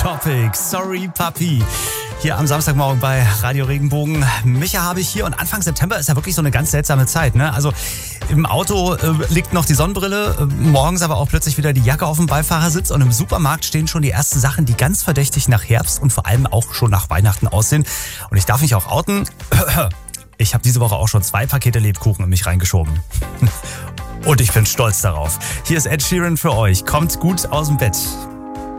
Topic, Sorry Papi. Hier am Samstagmorgen bei Radio Regenbogen. Micha habe ich hier und Anfang September ist ja wirklich so eine ganz seltsame Zeit, ne? Also im Auto liegt noch die Sonnenbrille, morgens aber auch plötzlich wieder die Jacke auf dem Beifahrersitz und im Supermarkt stehen schon die ersten Sachen, die ganz verdächtig nach Herbst und vor allem auch schon nach Weihnachten aussehen. Und ich darf mich auch outen. Ich habe diese Woche auch schon 2 Pakete Lebkuchen in mich reingeschoben. Und ich bin stolz darauf. Hier ist Ed Sheeran für euch. Kommt gut aus dem Bett.